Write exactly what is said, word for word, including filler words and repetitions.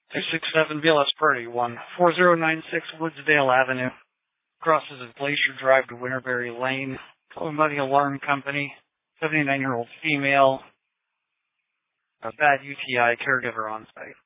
two six seven B L S Purdy, one four zero nine six Woodsdale Avenue. Crosses of Glacier Drive to Winterberry Lane. Calling by the alarm company. seventy-nine-year-old female. A bad U T I caregiver on site.